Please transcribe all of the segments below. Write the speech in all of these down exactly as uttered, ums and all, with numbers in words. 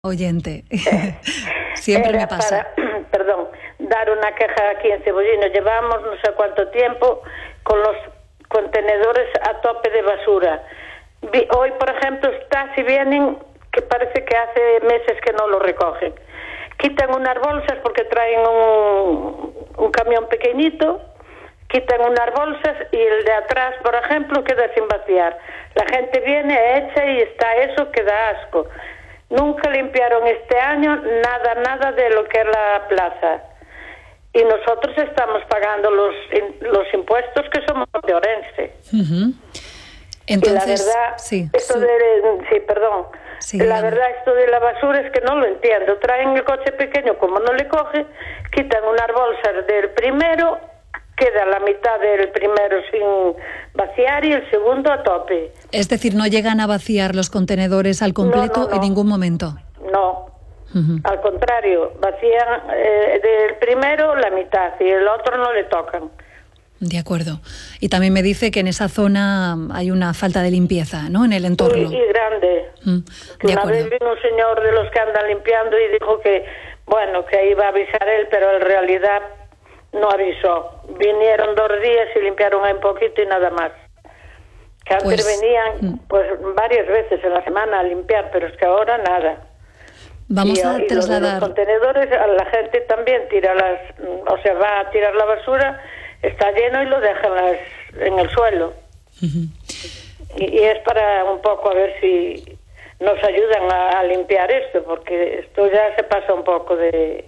oyente. Siempre me pasa. Para, perdón, dar una queja aquí en Cebollino. Llevamos no sé cuánto tiempo con los contenedores a tope de basura. Hoy, por ejemplo, está, si vienen, que parece que hace meses que no lo recogen. Quitan unas bolsas porque traen un, un camión pequeñito, quitan unas bolsas y el de atrás, por ejemplo, queda sin vaciar. La gente viene, echa y está eso que da asco. Nunca limpiaron este año nada, nada de lo que es la plaza. Y nosotros estamos pagando los, los impuestos que somos de Ourense. Uh-huh. Entonces, y la verdad, sí, esto sí. de, sí, perdón, sí, la digamos. verdad esto de la basura es que no lo entiendo. Traen el coche pequeño, como no le coge, quitan unas bolsas del primero, queda la mitad del primero sin vaciar y el segundo a tope. Es decir, no llegan a vaciar los contenedores al completo No, no, no. en ningún momento. No, Uh-huh. al contrario, vacían eh, del primero la mitad y el otro no le tocan. De acuerdo. Y también me dice que en esa zona hay una falta de limpieza, ¿no? En el entorno. Y, y grande. Mm, que de una acuerdo. vez vino un señor de los que andan limpiando y dijo que, bueno, que iba a avisar él, pero en realidad no avisó. Vinieron dos días y limpiaron ahí un poquito y nada más. Que antes Pues, venían pues varias veces en la semana a limpiar, pero es que ahora nada. Vamos y, a y trasladar. Los contenedores, la gente también tira las, o sea, va a tirar la basura, está lleno y lo dejan las, en el suelo. Uh-huh. Y, y es para un poco a ver si nos ayudan a, a limpiar esto, porque esto ya se pasa un poco de...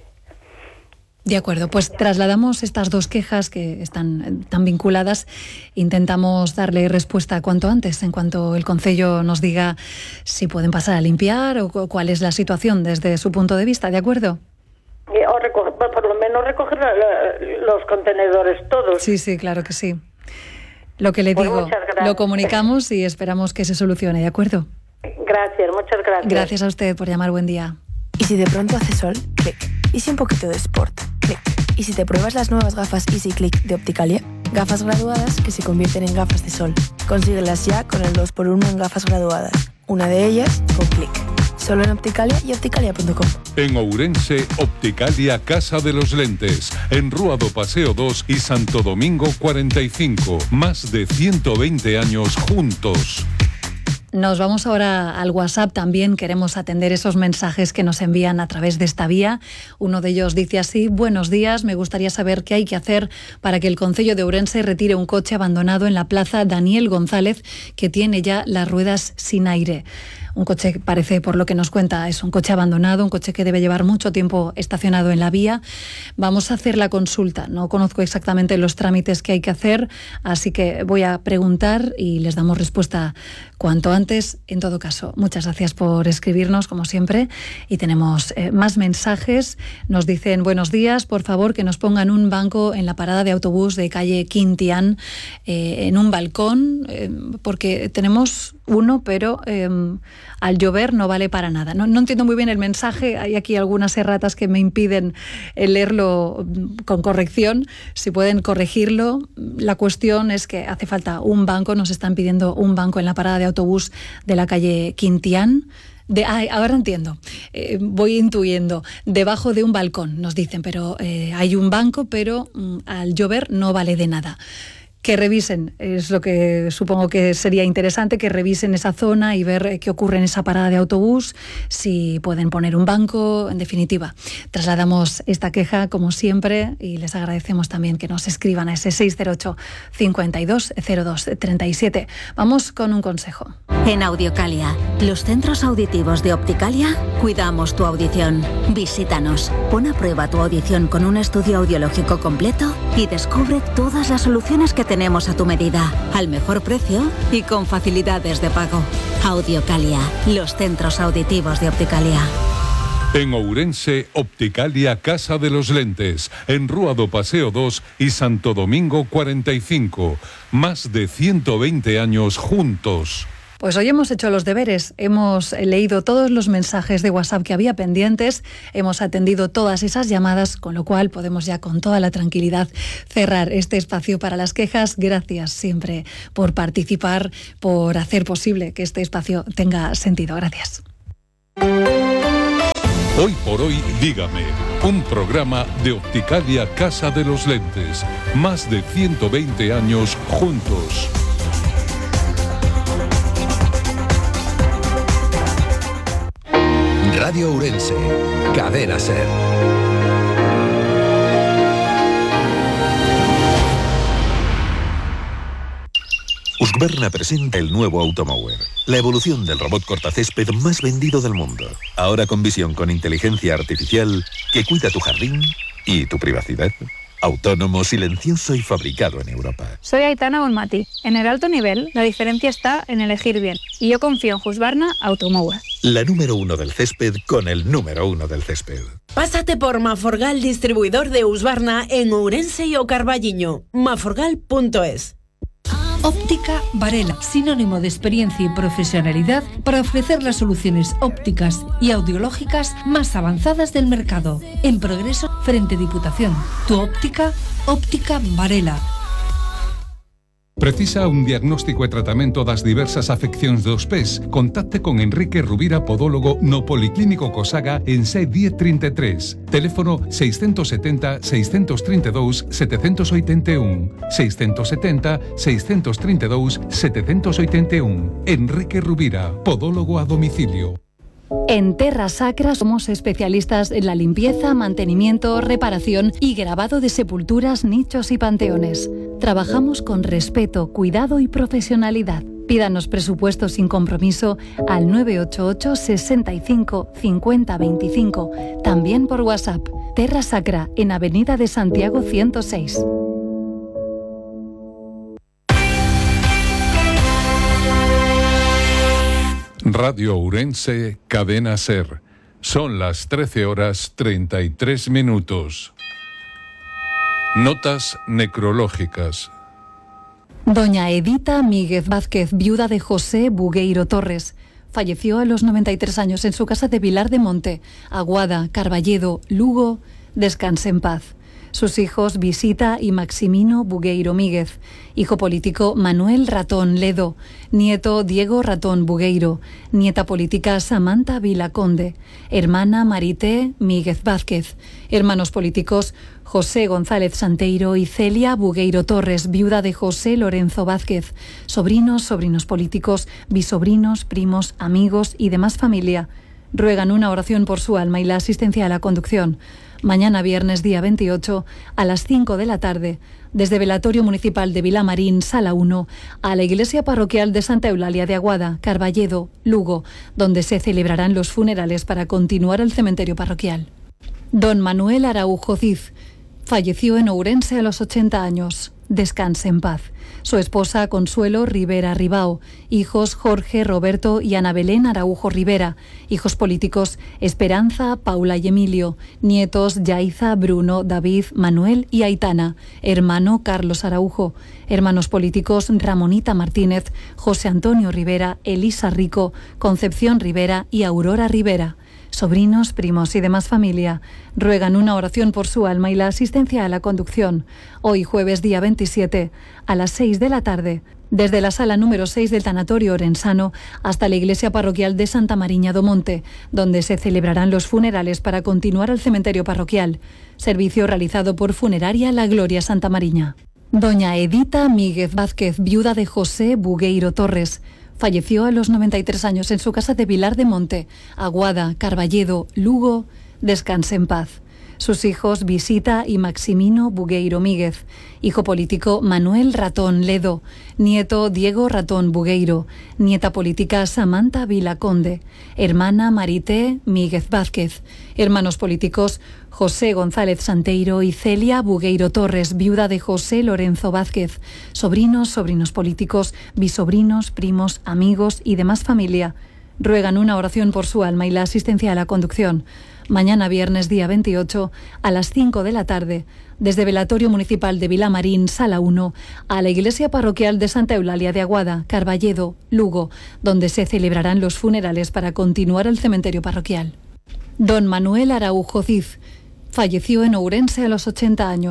De acuerdo, pues trasladamos estas dos quejas que están tan vinculadas. Intentamos darle respuesta cuanto antes, en cuanto el concello nos diga si pueden pasar a limpiar o cuál es la situación desde su punto de vista, ¿de acuerdo? Y, o recoger, por lo menos recoger la, la, los contenedores todos. Sí, sí, claro que sí. Lo que le Pues digo, lo comunicamos y esperamos que se solucione, ¿de acuerdo? Gracias, muchas gracias. Gracias a usted por llamar, buen día. Y si de pronto hace sol, clic. Y si un poquito de sport, clic. Y si te pruebas las nuevas gafas Easy Click de Opticalia, gafas graduadas que se convierten en gafas de sol. Consíguelas ya con el dos por uno en gafas graduadas. Una de ellas con clic. Solo en Opticalia y opticalia punto com. En Ourense, Opticalia Casa de los Lentes. En Rúa do Paseo dos y Santo Domingo cuarenta y cinco. Más de ciento veinte años juntos. Nos vamos ahora al WhatsApp también. Queremos atender esos mensajes que nos envían a través de esta vía. Uno de ellos dice así: buenos días, me gustaría saber qué hay que hacer para que el concello de Ourense retire un coche abandonado en la plaza Daniel González que tiene ya las ruedas sin aire. Un coche, parece, por lo que nos cuenta, es un coche abandonado, un coche que debe llevar mucho tiempo estacionado en la vía. Vamos a hacer la consulta. No conozco exactamente los trámites que hay que hacer, así que voy a preguntar y les damos respuesta cuanto antes. En todo caso, muchas gracias por escribirnos, como siempre. Y tenemos eh, más mensajes. Nos dicen: buenos días, por favor, que nos pongan un banco en la parada de autobús de calle Quintián, eh, en un balcón, eh, porque tenemos uno, pero eh, al llover no vale para nada. No, no entiendo muy bien el mensaje. Hay aquí algunas erratas que me impiden leerlo con corrección. Si pueden corregirlo. La cuestión es que hace falta un banco. Nos están pidiendo un banco en la parada de autobús de la calle Quintián. De, ay, ahora entiendo, eh, voy intuyendo, debajo de un balcón, nos dicen, pero eh, hay un banco, pero mm, al llover no vale de nada. Que revisen, es lo que supongo que sería interesante, que revisen esa zona y ver qué ocurre en esa parada de autobús, si pueden poner un banco, en definitiva. Trasladamos esta queja, como siempre, y les agradecemos también que nos escriban a ese seis cero ocho, cincuenta y dos, cero dos, treinta y siete. Vamos con un consejo. En Audiocalia, los centros auditivos de Opticalia, cuidamos tu audición. Visítanos, pon a prueba tu audición con un estudio audiológico completo y descubre todas las soluciones que tenemos a tu medida, al mejor precio y con facilidades de pago. Audiocalia, los centros auditivos de Opticalia. En Ourense, Opticalia Casa de los Lentes. En Rúa do Paseo dos y Santo Domingo cuarenta y cinco. Más de ciento veinte años juntos. Pues hoy hemos hecho los deberes, hemos leído todos los mensajes de WhatsApp que había pendientes, hemos atendido todas esas llamadas, con lo cual podemos ya con toda la tranquilidad cerrar este espacio para las quejas. Gracias siempre por participar, por hacer posible que este espacio tenga sentido. Gracias. Hoy por hoy, dígame, un programa de Opticalia Casa de los Lentes. Más de ciento veinte años juntos. Radio Ourense, Cadena SER. Husqvarna presenta el nuevo Automower, la evolución del robot cortacésped más vendido del mundo. Ahora con visión con inteligencia artificial que cuida tu jardín y tu privacidad. Autónomo, silencioso y fabricado en Europa. Soy Aitana Bonmati. En el alto nivel, la diferencia está en elegir bien. Y yo confío en Husqvarna Automower. La número uno del césped con el número uno del césped. Pásate por Maforgal, distribuidor de Husqvarna en Ourense y O Carballiño. maforgal punto es. Óptica Varela, sinónimo de experiencia y profesionalidad para ofrecer las soluciones ópticas y audiológicas más avanzadas del mercado. En Progreso, frente Diputación. Tu óptica, Óptica Varela. Precisa un diagnóstico e tratamento das diversas afeccións dos pés? Contacte con Enrique Rubira, podólogo no Policlínico Cosaga en C diez treinta e tres. Teléfono seiscentos setenta, seiscentos treinta e dous, setecentos oitenta e un. seiscentos setenta, seiscentos treinta e dous, setecentos oitenta e un. Enrique Rubira, podólogo a domicilio. En Terra Sacra somos especialistas en la limpieza, mantenimiento, reparación y grabado de sepulturas, nichos y panteones. Trabajamos con respeto, cuidado y profesionalidad. Pídanos presupuesto sin compromiso al nueve ocho ocho, sesenta y cinco, cincuenta veinticinco. También por WhatsApp. Terra Sacra, en Avenida de Santiago ciento seis. Radio Ourense, Cadena SER. Son las trece horas treinta y tres minutos. Notas necrológicas. Doña Edita Míguez Vázquez, viuda de José Bugueiro Torres, falleció a los noventa y tres años en su casa de Vilar de Monte, Aguada, Carballedo, Lugo. Descanse en paz. Sus hijos Visita y Maximino Bugueiro Míguez, hijo político Manuel Ratón Ledo, nieto Diego Ratón Bugueiro, nieta política Samantha Vilaconde, hermana Marité Míguez Vázquez, hermanos políticos José González Santeiro y Celia Bugueiro Torres, viuda de José Lorenzo Vázquez, sobrinos, sobrinos políticos, bisobrinos, primos, amigos y demás familia. Ruegan una oración por su alma y la asistencia a la conducción. Mañana viernes día veintiocho a las cinco de la tarde, desde Velatorio Municipal de Vilamarín, Sala uno, a la Iglesia Parroquial de Santa Eulalia de Aguada, Carballedo, Lugo, donde se celebrarán los funerales para continuar el cementerio parroquial. Don Manuel Araujo Cid falleció en Ourense a los ochenta años. Descanse en paz. Su esposa Consuelo Rivera Ribao, hijos Jorge, Roberto y Ana Belén Araujo Rivera, hijos políticos Esperanza, Paula y Emilio, nietos Yaiza, Bruno, David, Manuel y Aitana, hermano Carlos Araujo, hermanos políticos Ramonita Martínez, José Antonio Rivera, Elisa Rico, Concepción Rivera y Aurora Rivera. Sobrinos, primos y demás familia ruegan una oración por su alma y la asistencia a la conducción. Hoy jueves día veintisiete a las seis de la tarde, desde la sala número seis del Tanatorio Orensano hasta la iglesia parroquial de Santa Mariña do Monte, donde se celebrarán los funerales para continuar al cementerio parroquial. Servicio realizado por Funeraria La Gloria Santa Mariña. Doña Edita Míguez Vázquez, viuda de José Bugueiro Torres, falleció a los noventa y tres años en su casa de Vilar de Monte, Aguada, Carballedo, Lugo. Descanse en paz. Sus hijos Visita y Maximino Bugueiro Míguez, hijo político Manuel Ratón Ledo, nieto Diego Ratón Bugueiro, nieta política Samantha Vilaconde, hermana Marité Míguez Vázquez, hermanos políticos José González Santeiro y Celia Bugueiro Torres, viuda de José Lorenzo Vázquez, sobrinos, sobrinos políticos, bisobrinos, primos, amigos y demás familia. Ruegan una oración por su alma y la asistencia a la conducción. Mañana viernes día veintiocho a las cinco de la tarde, desde Velatorio Municipal de Vilamarín, Sala uno, a la Iglesia Parroquial de Santa Eulalia de Aguada, Carballedo, Lugo, donde se celebrarán los funerales para continuar el cementerio parroquial. Don Manuel Araujo Cid falleció en Ourense a los ochenta años.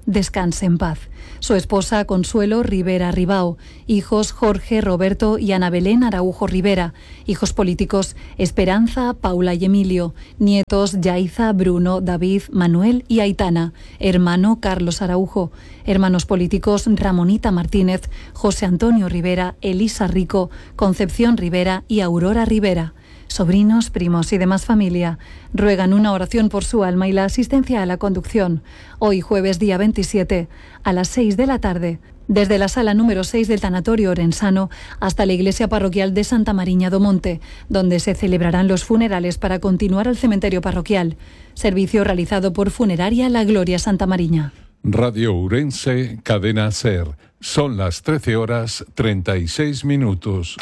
descanse en paz. Su esposa Consuelo Rivera Ribao, hijos Jorge, Roberto y Ana Belén Araujo Rivera, hijos políticos Esperanza, Paula y Emilio, nietos Yaiza, Bruno, David, Manuel y Aitana, hermano Carlos Araujo, hermanos políticos Ramonita Martínez, José Antonio Rivera, Elisa Rico, Concepción Rivera y Aurora Rivera. Sobrinos, primos y demás familia ruegan una oración por su alma y la asistencia a la conducción. Hoy, jueves día veintisiete, a las seis de la tarde, desde la sala número seis del Tanatorio Orensano hasta la iglesia parroquial de Santa Mariña do Monte, donde se celebrarán los funerales para continuar al cementerio parroquial. Servicio realizado por Funeraria La Gloria Santa Mariña. Radio Ourense, Cadena SER. Son las trece horas treinta y seis minutos.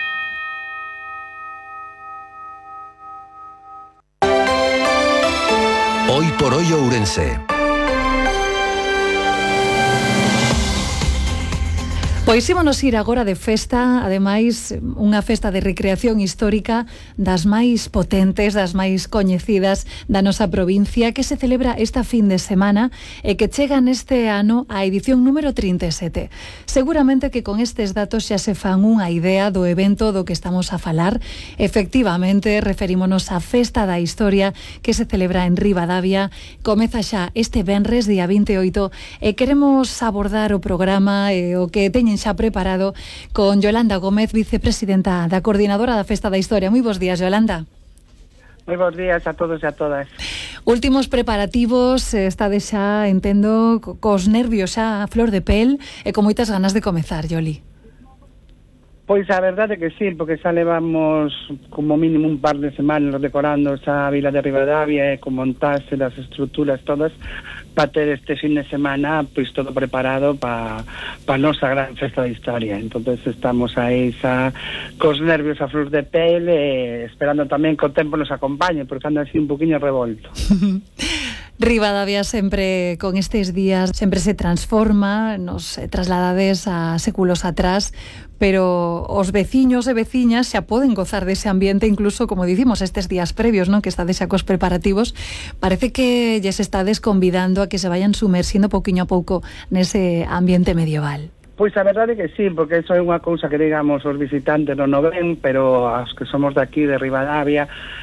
Hoy por hoy Ourense. Pois ímonos ir agora de festa, ademais unha festa de recreación histórica das máis potentes, das máis coñecidas da nosa provincia, que se celebra esta fin de semana e que chega neste ano a edición número trinta e sete. Seguramente que con estes datos xa se fan unha idea do evento do que estamos a falar. Efectivamente, referímonos á Festa da Historia que se celebra en Ribadavia. Comeza xa este venres, día vinte e oito, e queremos abordar o programa e o que teñen xa preparado con Yolanda Gómez, vicepresidenta da Coordinadora da Festa da Historia. Moi bons días, Yolanda. Moi bons días a todos e a todas. Últimos preparativos, estades xa, entendo, cos nervios xa a flor de pel e con moitas ganas de comezar, Yoli. Pois a verdade que sí, porque xa levamos como mínimo un par de semanas decorando esa vila de Ribadavia e con montarse das estruturas todas para ter este fin de semana pois todo preparado para pa nosa gran festa da historia. Entonces estamos aí xa cos nervios a flor de pel e esperando tamén que o tempo nos acompañe, porque anda así un poquinho revolto. Ribadavia sempre con estes días sempre se transforma, nos trasladades a séculos atrás, pero os veciños e veciñas xa poden gozar dese ambiente, incluso, como dicimos, estes días previos, non, que estades xa cos preparativos. Parece que lles estades convidando a que se vayan sumersindo pouquiño a pouco nese ambiente medieval. Pois a verdade que sí, porque eso é unha cousa que, digamos, os visitantes non o ven, pero os que somos de aquí, de Ribadavia,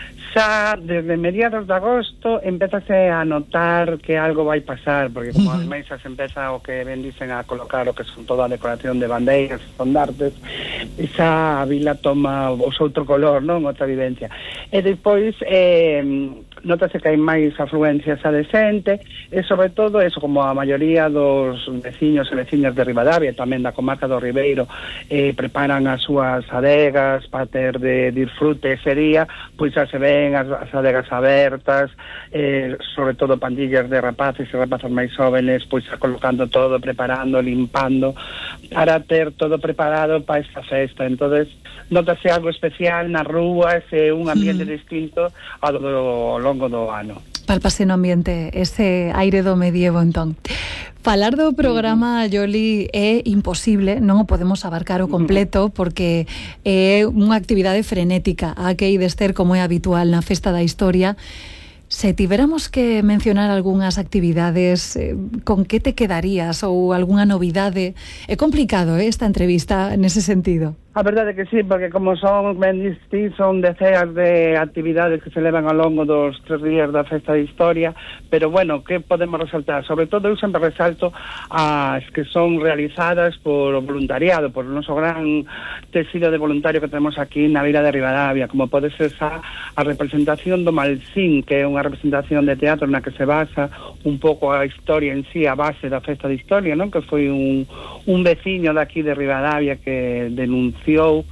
xa desde mediados de agosto empezase a notar que algo vai pasar, porque como as mesas empeza o que ben dicen a colocar o que son toda a decoración de bandeiras, estandartes, esa vila toma o outro color, non? Outra vivencia. E depois eh, notase que hai máis afluencias a decente e sobre todo eso, como a maioría dos veciños e veciñas de Ribadavia e tamén da comarca do Ribeiro eh, preparan as súas adegas para ter de disfrute ese día, pois xa se ven as, as adegas abertas, eh, sobre todo pandillas de rapaces e rapazas máis jóvenes, pois xa colocando todo, preparando, limpando para ter todo preparado para esta festa. Entonces notase algo especial nas rúas e un ambiente mm. distinto ao do longo do ano. Palpase no ambiente ese aire do medievo, entón. Falar do programa, Yoli, é imposible, non o podemos abarcar o completo, porque é unha actividade frenética, a que ides ter como é habitual na Festa da Historia. Se tiveramos que mencionar algunhas actividades, eh, con que te quedarías ou algunha novidade? É complicado, eh, esta entrevista nese sentido. A verdade que sí, porque como son, ben distí, son deceas de actividades que se levan ao longo dos tres días da Festa de Historia, pero bueno, que podemos resaltar? Sobre todo eu sempre resalto as que son realizadas por o voluntariado, por o noso gran tecido de voluntario que temos aquí na vila de Ribadavia, como pode ser a, a representación do Malsín, que é unha representación de teatro na que se basa un pouco a historia en sí, a base da Festa de Historia, non? Que foi un, un veciño daqui de Ribadavia que denunció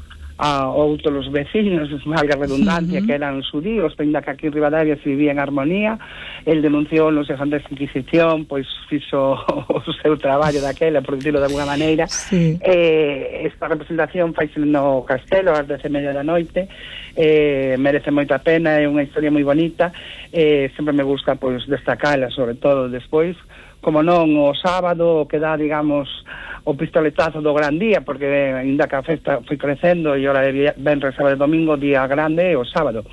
a outros vecinos, valga redundancia, uh-huh. que eran xudíos, ainda que aquí en Ribadavia se vivía en armonía. El denunciou nos de Inquisición, pois fixo o seu traballo daquela, por dicirlo de alguna maneira. Sí. Eh, esta representación faise no castelo ás dez e media da noite, eh, merece moita pena, é unha historia moi bonita, eh, sempre me gusta pois destacala, sobre todo despois, como non, o sábado que dá, digamos, o pistoletazo do gran día, porque ainda que a festa foi crecendo e ora de venres, sábado e domingo, día grande é o sábado.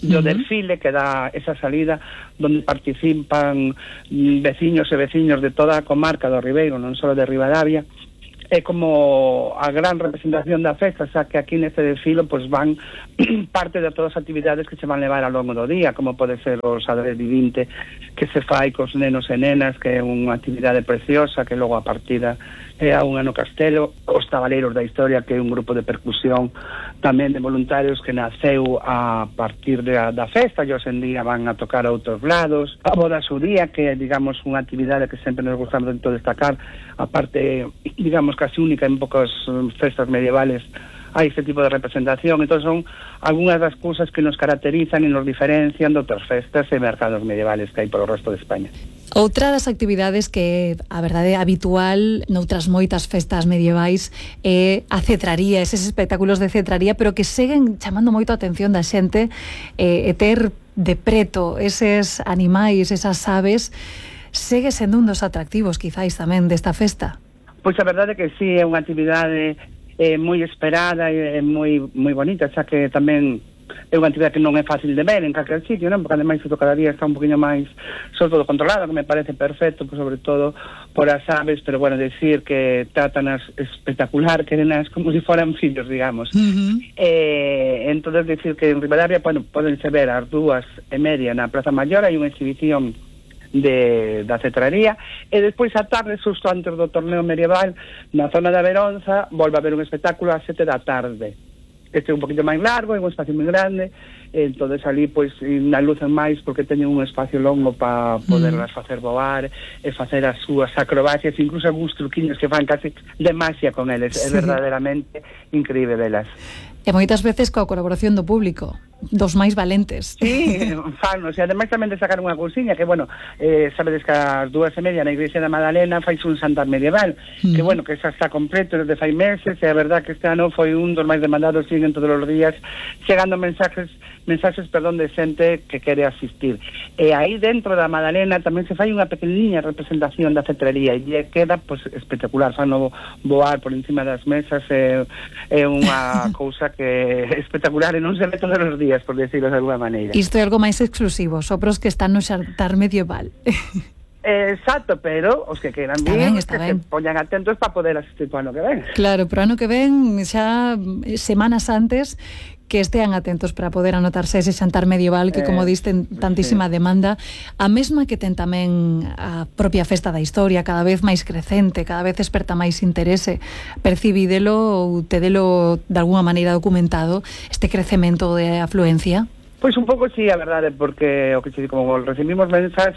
do Uh-huh. desfile que dá esa salida donde participan mm, veciños e veciños de toda a comarca do Ribeiro, non só de Ribadavia. É como a gran representación da festa, xa que aquí neste desfilo pues, van parte de todas as actividades que se van levar ao longo do día, como pode ser o xadrez vivinte que se fai cos nenos e nenas, que é unha actividade preciosa, que logo a partida é a unha no Castelo, os Tabaleiros da Historia, que é un grupo de percusión tamén de voluntarios que naceu a partir de a, da festa, e hoxe en día van a tocar a outros lados. A Boda Suría, que é, digamos, unha actividade que sempre nos gustamos de destacar, aparte, digamos, casi única en pocas festas medievales, hai este tipo de representación. Entón son algunhas das cousas que nos caracterizan e nos diferencian de outras festas e mercados medievales que hai polo resto de España. Outra das actividades que a verdade é habitual noutras moitas festas medievais é a cetraría, eses espectáculos de cetraría, pero que seguen chamando moito a atención da xente, e, e ter de preto eses animais, esas aves, segue sendo un dos atractivos quizáis tamén desta festa. Pois a verdade é que sí, é unha actividade eh, moi esperada e moi moi bonita, xa que tamén é unha actividade que non é fácil de ver en calquer sitio, non? Porque ademais o cada día está un poquinho máis sobre todo controlado, que me parece perfecto, pues, sobre todo por as aves, pero bueno, decir que tratan as espectacular, que eran como si foran fillos, digamos. Uh-huh. Eh, entonces decir que en Ribadavia, bueno, podense ver as dúas e media na Praza Maior, hai unha exhibición de da cetraría, e despois a tarde, xusto antes do torneo medieval, na zona da Veronza, volve a haber un espectáculo ás sete da tarde. Este é un poquito máis largo, é un espacio moi grande, entonces ali pois na lucen máis porque teñen un espacio longo para poderlas facer voar e facer as súas acrobacias, incluso algúns truquiños que fan casi de magia con eles. Sí. É verdadeiramente increíble velas. E moitas veces coa colaboración do público, dos máis valentes. Sí, fanos, e ademais tamén de sacar unha cousiña que, bueno, eh, sabedes que as dúas e media na Igrexa da Madalena fais un Santar medieval, mm. que, bueno, que xa está completo desde fai meses, e a verdad que este ano foi un dos máis demandados, siguen todos os días chegando mensajes mensaxes, perdón, de xente que quere asistir. E aí dentro da Madalena tamén se fai unha pequeniña representación da cetrería e queda, pues, espectacular, fan no voar por encima das mesas, é, é unha cousa que é espectacular e non se ve todos os días, por decirlo de alguma maneira. Isto é algo máis exclusivo, só pros que están no xantar medieval. Exacto, pero os que queran está vir, ben, que está se ben. poñan atentos para poder asistir para ano que ven. Claro, pero ano que ven, xa semanas antes, que estean atentos para poder anotarse ese xantar medieval que, como diste, tantísima sí. demanda, a mesma que ten tamén a propia festa da historia, cada vez máis crecente, cada vez esperta máis interese. Percibidelo ou tedelo de alguna maneira documentado este crecemento de afluencia? Pois un pouco sí, a verdade, porque o que se, como recibimos mensaxes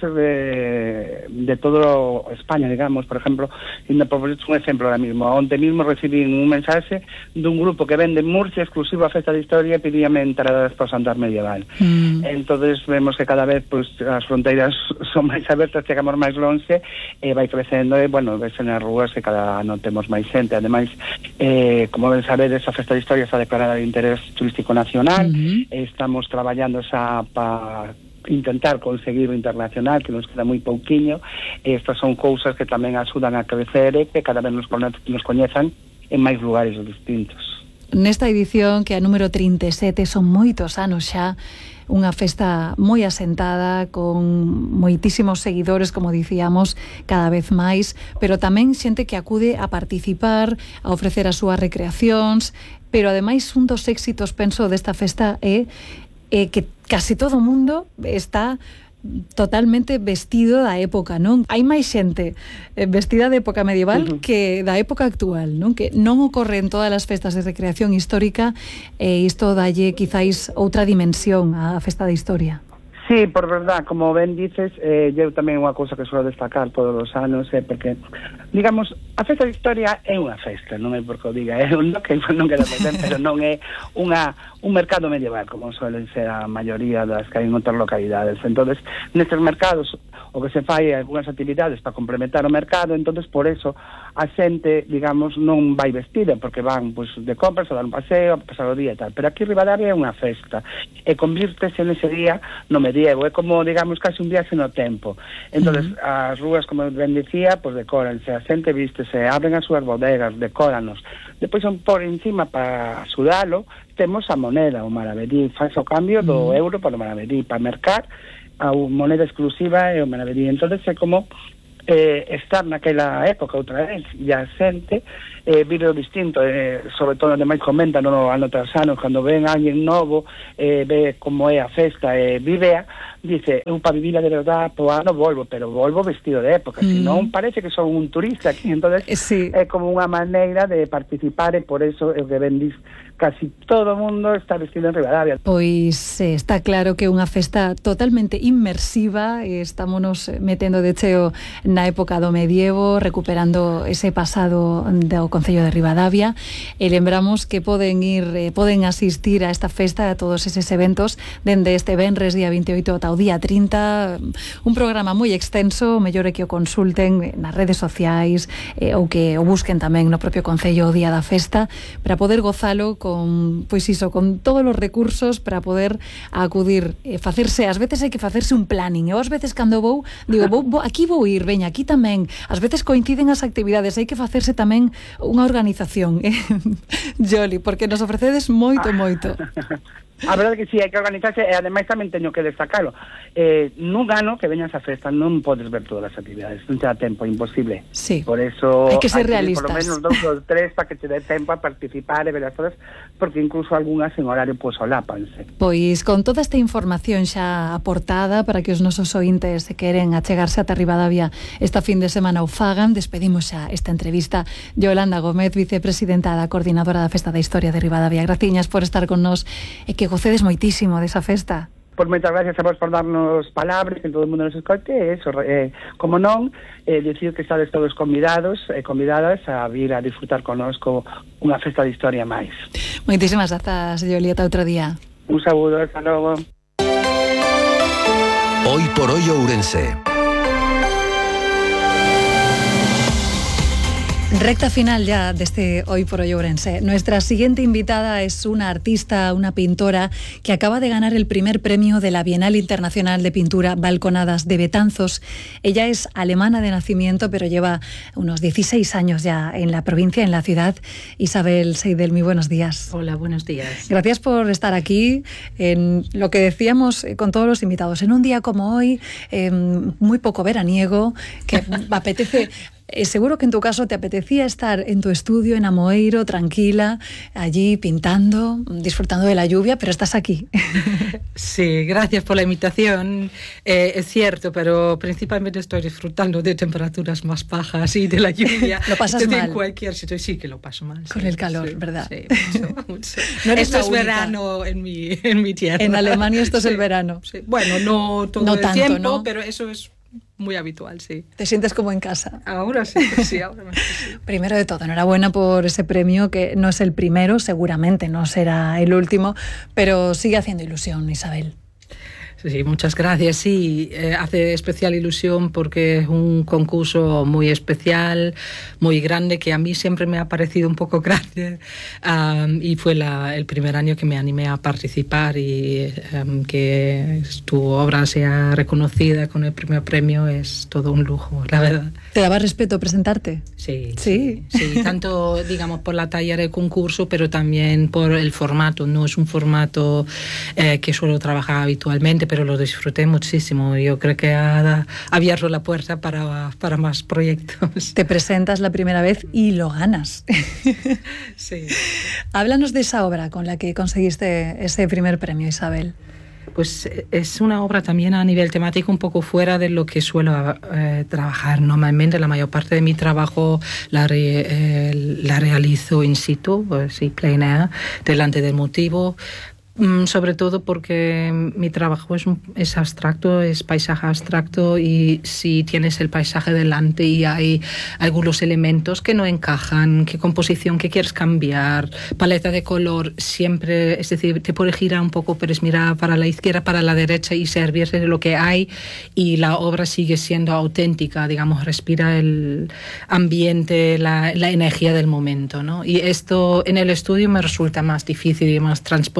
de, de todo España, digamos, por exemplo, por un exemplo ahora mismo, onte mismo recibí un mensaxe dun grupo que vende Murcia exclusivo a Festa de Historia e pedíame entradas para o Santar medieval. Mm. Entonces vemos que cada vez pues, as fronteiras son máis abertas, chegamos máis longe e vai crecendo e, bueno, ves nas rúas que cada ano temos máis xente. Ademais, eh, como ben sabedes, a Festa de Historia está declarada de interés turístico nacional, mm-hmm. e estamos traballando xa para intentar conseguir o internacional, que nos queda moi pouquiño, e estas son cousas que tamén axudan a crecer e que cada vez nos, nos coñezan en máis lugares distintos. Nesta edición, que é a número trinta e sete, son moitos anos xa, unha festa moi asentada, con moitísimos seguidores, como dicíamos, cada vez máis, pero tamén xente que acude a participar, a ofrecer as súas recreacións, pero ademais un dos éxitos, penso, desta festa é Eh, que casi todo o mundo está totalmente vestido da época, non? Hai máis xente eh, vestida de época medieval uh-huh. que da época actual, non? Que non ocorre en todas as festas de recreación histórica, e eh, isto dalle quizáis outra dimensión á festa de historia. Sí, por verdad, como ben dices, eh, eu tamén unha cousa que suelo destacar todos os anos, é eh, porque, digamos, a festa de historia é unha festa, non é porque o diga, é un que non queda ben, pero non é unha, un mercado medieval, como suelen ser a maioría das que hai en outras localidades. Entonces, nestes mercados, o que se fai é algunhas actividades para complementar o mercado, entonces por eso a xente, digamos, non vai vestida, porque van pues, de compras, a dar un paseo, a pasar o día e tal. Pero aquí Ribadavia é unha festa, e convírtese nese día no medievo, é como, digamos, casi un viaxe no tempo. Entonces, uh-huh. as rúas, como ben dicía, pues decóranse, a xente viste se abren as súas bodegas, decóranos. Depois por encima para axudalo temos a moneda, o maravedí, faz o cambio do mm. euro para o maravedí, para mercar a moneda exclusiva e o maravedí. Entón é como eh, estar naquela época outra vez, e a xente eh, vive o distinto, eh, sobre todo ademais comentan no ano tras ano, cando ven a alguén novo, eh, ve como é a festa, eh, vivea, dice, eu para vivila de verdade po ano volvo, pero volvo vestido de época, mm. senón parece que son un turista aquí, entonces sí. é como unha maneira de participar, e por eso é o que ven dis, casi todo o mundo está vestido en Ribadavia. Pois eh, está claro que é unha festa totalmente inmersiva, e estámonos metendo de cheo na época do medievo, recuperando ese pasado do Concello de Ribadavia, e lembramos que poden ir, eh, poden asistir a esta festa, a todos eses eventos, dende este venres día veintioito ata o día trinta, un programa moi extenso, mellor é que o consulten nas redes sociais, eh, ou que o busquen tamén no propio Concello o día da festa, para poder gozalo con, pois iso, con todos os recursos para poder acudir, eh, facerse, ás veces hai que facerse un planning, eu ás veces cando vou, digo, vou, vou, aquí vou ir, veña, aquí tamén, ás veces coinciden as actividades, hai que facerse tamén unha organización, eh? Joli, porque nos ofrecedes moito, moito. A verdade que si, sí, hai que organizarse, e ademais tamén teño que destacarlo. Eh, nun ano que veñas a festa non podes ver todas as actividades, non te dá tempo, imposible. Sí. Por eso hai que ser hai realistas. Que por lo menos dos ou tres para que te dé tempo a participar e ver as todas, porque incluso algunhas en horario pues solápanse. Pois con toda esta información xa aportada para que os nosos ointes se queren achegarse ata Ribadavia esta fin de semana o fagan, despedimos xa esta entrevista. Yolanda Gómez, vicepresidenta da Coordinadora da Festa da Historia de Ribadavia. Graciñas por estar con nos e que gocedes moitísimo desa festa. Pois moitas gracias a vos por darnos palabras, que todo o mundo nos escoite, e eso, eh, como non, eh, dicir que estades todos convidados e eh, convidadas a vir a disfrutar connosco unha festa de historia máis. Moitísimas grazas, Julieta, outro día. Un saúdo, hasta logo. Hoy por hoy Ourense. Recta final ya de este Hoy por Hoy Ourense. Nuestra siguiente invitada es una artista, una pintora que acaba de ganar el primer premio de la Bienal Internacional de Pintura Balconadas de Betanzos. Ella es alemana de nacimiento, pero lleva unos dieciséis años ya en la provincia, en la ciudad. Isabel Seidel, muy buenos días. Hola, buenos días. Gracias por estar aquí en lo que decíamos con todos los invitados. En un día como hoy, eh, muy poco veraniego, que apetece... Eh, seguro que en tu caso te apetecía estar en tu estudio en Amoeiro, tranquila, allí pintando, disfrutando de la lluvia, pero estás aquí. Sí, gracias por la invitación. Eh, es cierto, pero principalmente estoy disfrutando de temperaturas más bajas y de la lluvia. Lo pasas Desde mal. En cualquier sitio, sí que lo paso mal. Con sí, el calor, sí, ¿verdad? Sí, mucho, mucho. No eres esto la es única. verano en mi, en mi tierra. En Alemania esto es sí, el verano. Sí. Bueno, no todo no el tanto, tiempo, ¿no? pero eso es muy habitual, sí. Te sientes como en casa. Ahora sí, sí, ahora sí. Primero de todo, enhorabuena por ese premio, que no es el primero, seguramente no será el último, pero sigue haciendo ilusión, Isabel. Sí, muchas gracias. Sí, eh, hace especial ilusión porque es un concurso muy especial, muy grande, que a mí siempre me ha parecido un poco grande, um, y fue la, el primer año que me animé a participar, y um, que tu obra sea reconocida con el primer premio es todo un lujo, la verdad. ¿Te daba respeto presentarte? Sí, sí, sí, sí, tanto digamos por la talla del concurso, pero también por el formato. No es un formato eh, que suelo trabajar habitualmente, pero lo disfruté muchísimo. Yo creo que ha abierto la puerta para, para más proyectos. Te presentas la primera vez y lo ganas. Sí. Háblanos de esa obra con la que conseguiste ese primer premio, Isabel. Pues es una obra también a nivel temático un poco fuera de lo que suelo eh, trabajar. Normalmente la mayor parte de mi trabajo la, re, eh, la realizo in situ, pues, sí, plein air, delante del motivo. Sobre todo porque mi trabajo es, un, es abstracto, es paisaje abstracto, y si tienes el paisaje delante y hay algunos elementos que no encajan, qué composición que quieres cambiar, paleta de color, siempre, es decir, te puedes girar un poco, pero es mirar para la izquierda, para la derecha y servirse de lo que hay, y la obra sigue siendo auténtica, digamos, respira el ambiente, la, la energía del momento, ¿no? Y esto en el estudio me resulta más difícil y más transportar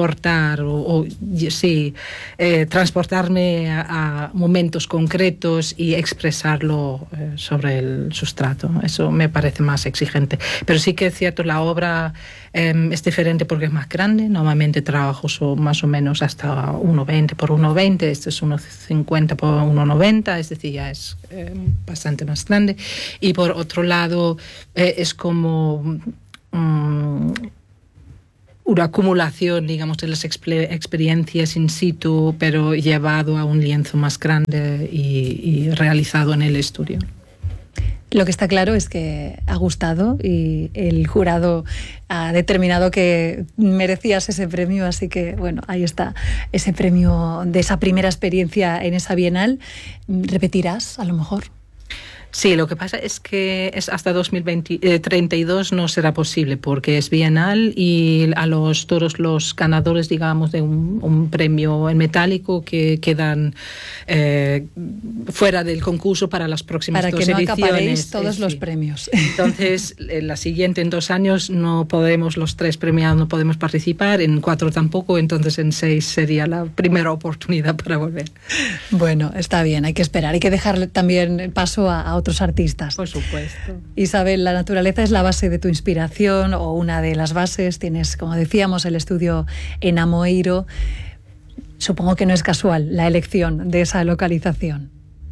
contar o, o sí, eh, transportarme a, a momentos concretos y expresarlo eh, sobre el sustrato. Eso me parece más exigente. Pero sí que es cierto, la obra eh, es diferente porque es más grande. Normalmente trabajo so, más o menos hasta uno veinte por uno veinte, este es uno cincuenta por uno noventa, es decir, ya es eh, bastante más grande. Y por otro lado, eh, es como um, una acumulación, digamos, de las exp- experiencias in situ, pero llevado a un lienzo más grande y, y realizado en el estudio. Lo que está claro es que ha gustado y el jurado ha determinado que merecías ese premio, así que bueno, ahí está ese premio de esa primera experiencia en esa Bienal. ¿Repetirás a lo mejor? Sí, lo que pasa es que es hasta dos mil treinta y dos no será posible porque es bienal y a los todos los ganadores, digamos, de un, un premio en metálico que quedan eh, fuera del concurso para las próximas para dos Para ediciones. que no acaparéis todos sí. los premios. Entonces, en la siguiente, en dos años, no podemos, los tres premiados no podemos participar, en cuatro tampoco, entonces en seis sería la primera oportunidad para volver. Bueno, está bien, hay que esperar, hay que dejar también paso a, a otros artistas. Por supuesto. Isabel, la naturaleza es la base de tu inspiración o una de las bases. Tienes, como decíamos, el estudio en Amoeiro. Supongo que no es casual la elección de esa localización.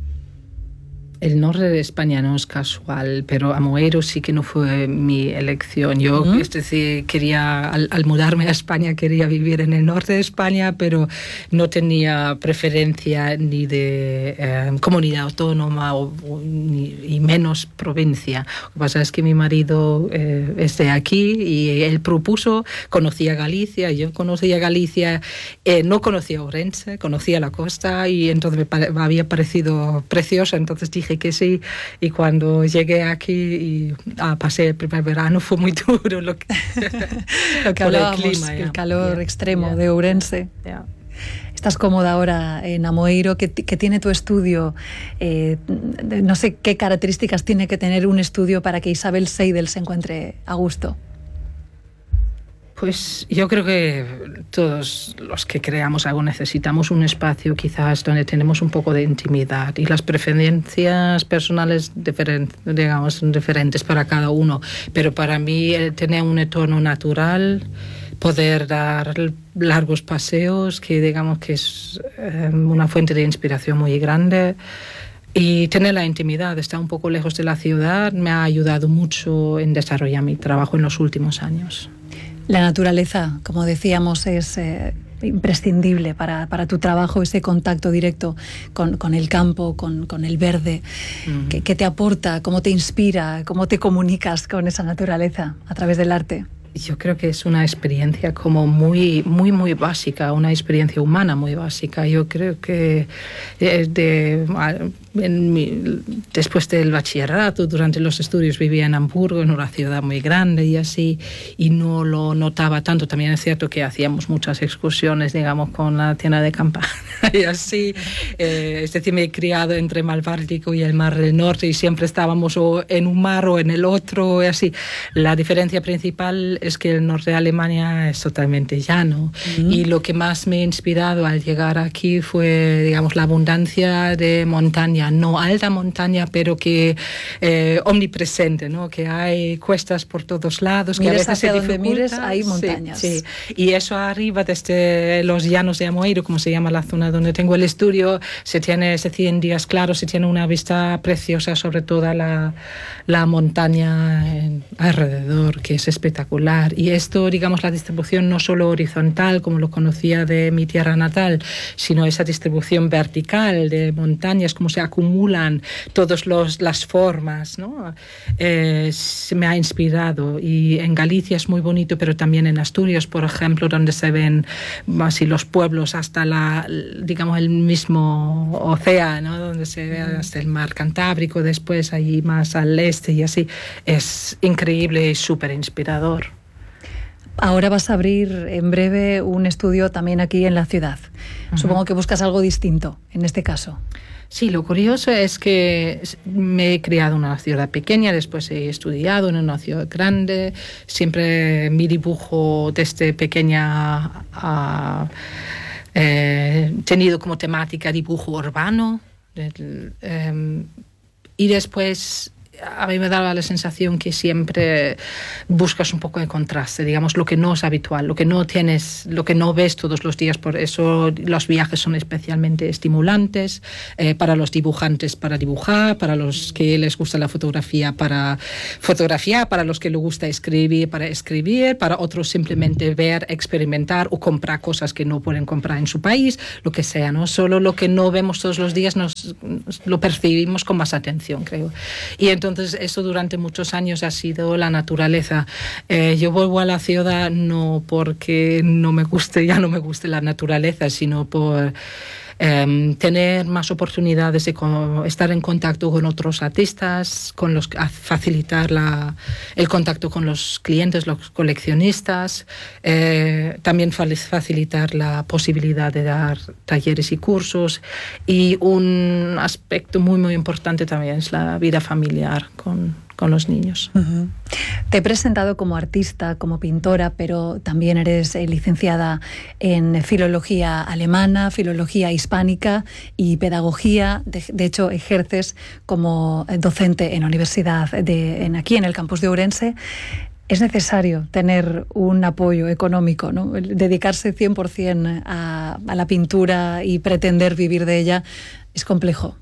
El norte de España no es casual, pero Amoeiro sí que no fue mi elección. Yo, uh-huh. es decir, quería, al, al mudarme a España, quería vivir en el norte de España, pero no tenía preferencia ni de eh, comunidad autónoma o, o, ni, y menos provincia. Lo que pasa es que mi marido eh, es de aquí y él propuso, conocía Galicia, yo conocía Galicia, eh, no conocía Ourense, conocía la costa y entonces me, pare, me había parecido preciosa, entonces dije que sí, y cuando llegué aquí y ah, pasé el primer verano fue muy duro lo que, lo que hablábamos, el, clima, el calor yeah, extremo yeah, de Ourense. Yeah. Estás cómoda ahora en Amoeiro, que, que tiene tu estudio, eh, no sé qué características tiene que tener un estudio para que Isabel Seidel se encuentre a gusto. Pues yo creo que todos los que creamos algo necesitamos un espacio quizás donde tenemos un poco de intimidad y las preferencias personales diferent, digamos, son diferentes para cada uno, pero para mí tener un entorno natural, poder dar largos paseos, que digamos que es eh, una fuente de inspiración muy grande, y tener la intimidad, estar un poco lejos de la ciudad, me ha ayudado mucho en desarrollar mi trabajo en los últimos años. La naturaleza, como decíamos, es eh, imprescindible para, para tu trabajo, ese contacto directo con, con el campo, con, con el verde. Uh-huh. ¿Qué, qué te aporta? ¿Cómo te inspira? ¿Cómo te comunicas con esa naturaleza a través del arte? Yo creo que es una experiencia como muy, muy, muy básica, una experiencia humana muy básica. Yo creo que de, de, en mi, después del bachillerato, durante los estudios, vivía en Hamburgo, en una ciudad muy grande y así, y no lo notaba tanto. También es cierto que hacíamos muchas excursiones, digamos, con la tienda de campaña y así. Eh, es decir, me he criado entre el mar Báltico y el mar del Norte y siempre estábamos o en un mar o en el otro y así. La diferencia principal es que el norte de Alemania es totalmente llano. Mm. Y lo que más me ha inspirado al llegar aquí fue, digamos, la abundancia de montaña, no alta montaña, pero que eh, omnipresente, ¿no? Que hay cuestas por todos lados. Mires que a veces hacia se donde mires, hay montañas. Sí, sí. Y eso arriba, desde los llanos de Amoeiro, como se llama la zona donde tengo el estudio, se tiene, es decir, en días claros, se tiene una vista preciosa sobre toda la, la montaña en, alrededor, que es espectacular. Y esto, digamos, la distribución no solo horizontal, como lo conocía de mi tierra natal, sino esa distribución vertical de montañas, como se acumulan todas las formas, ¿no? Eh, se me ha inspirado. Y en Galicia es muy bonito, pero también en Asturias, por ejemplo, donde se ven así los pueblos hasta la, digamos, el mismo océano, donde se ve hasta el mar Cantábrico, después allí más al este y así. Es increíble y súper inspirador. Ahora vas a abrir en breve un estudio también aquí en la ciudad. Uh-huh. Supongo que buscas algo distinto en este caso. Sí, lo curioso es que me he criado en una ciudad pequeña, después he estudiado en una ciudad grande. Siempre mi dibujo desde pequeña ha eh, tenido como temática dibujo urbano. Eh, y después a mí me daba la sensación que siempre buscas un poco de contraste, digamos, lo que no es habitual, lo que no tienes, lo que no ves todos los días. Por eso los viajes son especialmente estimulantes eh, para los dibujantes, para dibujar, para los que les gusta la fotografía, para fotografiar, para los que les gusta escribir, para escribir, para otros simplemente ver, experimentar o comprar cosas que no pueden comprar en su país, lo que sea, ¿no? Solo lo que no vemos todos los días nos, lo percibimos con más atención, creo. Y entonces Entonces, eso durante muchos años ha sido la naturaleza. Eh, yo vuelvo a la ciudad no porque no me guste, ya no me guste la naturaleza, sino por eh, tener más oportunidades de con, estar en contacto con otros artistas, con los, a facilitar la, el contacto con los clientes, los coleccionistas, eh, también facilitar la posibilidad de dar talleres y cursos. Y un aspecto muy, muy importante también es la vida familiar con, con los niños. Uh-huh. Te he presentado como artista, como pintora, pero también eres eh, licenciada en filología alemana, filología hispánica y pedagogía. De, de hecho, ejerces como docente en la universidad de, en, aquí en el campus de Ourense. Es necesario tener un apoyo económico, ¿no? Dedicarse cien por ciento a, a la pintura y pretender vivir de ella es complejo.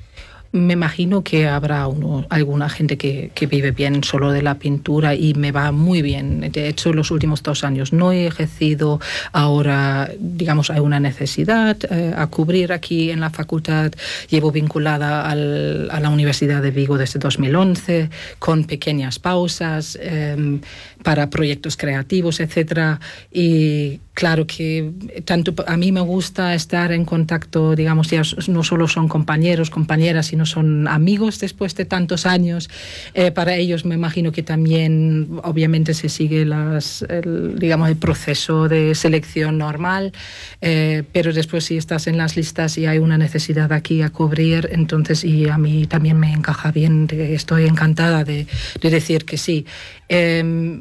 Me imagino que habrá uno, alguna gente que, que vive bien solo de la pintura y me va muy bien. De hecho, los últimos dos años no he ejercido. Ahora, digamos, hay una necesidad eh, a cubrir aquí en la facultad. Llevo vinculada al, a la Universidad de Vigo desde dos mil once, con pequeñas pausas eh, para proyectos creativos, etcétera. Y claro que tanto a mí me gusta estar en contacto, digamos, ya no solo son compañeros, compañeras, sino son amigos después de tantos años. Eh, para ellos me imagino que también obviamente se sigue las, el, digamos, el proceso de selección normal, eh, pero después si estás en las listas y hay una necesidad aquí a cubrir, entonces y a mí también me encaja bien, de, estoy encantada de, de decir que sí. Eh,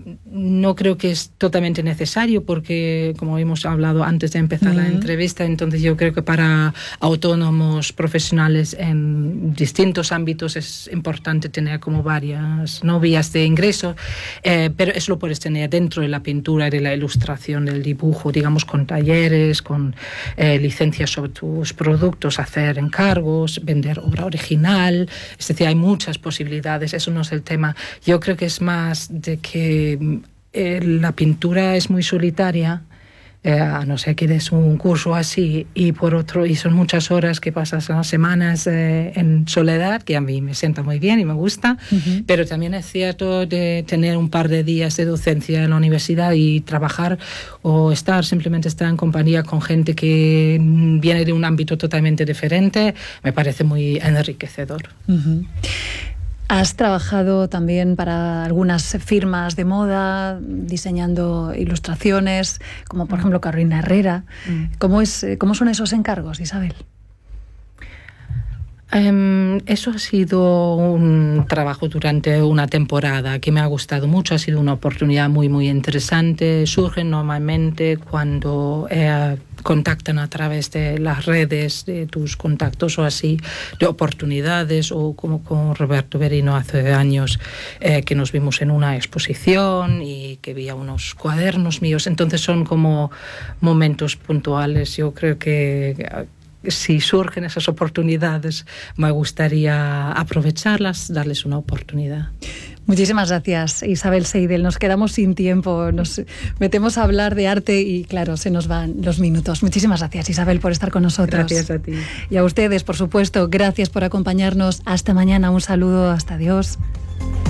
no creo que es totalmente necesario porque, como hemos hablado antes de empezar uh-huh. la entrevista, entonces yo creo que para autónomos profesionales en distintos ámbitos es importante tener como varias, ¿no?, vías de ingreso, eh, pero eso lo puedes tener dentro de la pintura y de la ilustración, del dibujo, digamos, con talleres, con eh, licencias sobre tus productos, hacer encargos, vender obra original. Es decir, hay muchas posibilidades, eso no es el tema. Yo creo que es más de que eh, la pintura es muy solitaria, eh, a no ser que des un curso así, y por otro, y son muchas horas que pasas las semanas eh, en soledad, que a mí me sienta muy bien y me gusta, uh-huh. pero también es cierto de tener un par de días de docencia en la universidad y trabajar o estar, simplemente estar en compañía con gente que viene de un ámbito totalmente diferente, me parece muy enriquecedor. Uh-huh. Has trabajado también para algunas firmas de moda, diseñando ilustraciones, como por ejemplo Carolina Herrera. Mm. ¿Cómo es, cómo son esos encargos, Isabel? Um, eso ha sido un trabajo durante una temporada que me ha gustado mucho, ha sido una oportunidad muy muy interesante. Surgen normalmente cuando eh, contactan a través de las redes, de tus contactos o así, de oportunidades, o como con Roberto Berino hace años, eh, que nos vimos en una exposición y que vi unos cuadernos míos. Entonces son como momentos puntuales. Yo creo que si surgen esas oportunidades, me gustaría aprovecharlas, darles una oportunidad. Muchísimas gracias, Isabel Seidel. Nos quedamos sin tiempo, nos metemos a hablar de arte y claro, se nos van los minutos. Muchísimas gracias, Isabel, por estar con nosotros. Gracias a ti. Y a ustedes, por supuesto, gracias por acompañarnos. Hasta mañana, un saludo, hasta Dios.